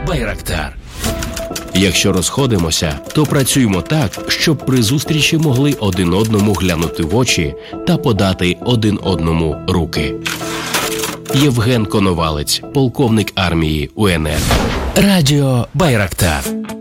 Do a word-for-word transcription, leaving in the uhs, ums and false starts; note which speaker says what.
Speaker 1: Байрактар. Якщо розходимося, то працюємо так, щоб при зустрічі могли один одному глянути в очі та подати один одному руки. Євген Коновалець, полковник армії УНР. Радіо Байрактар.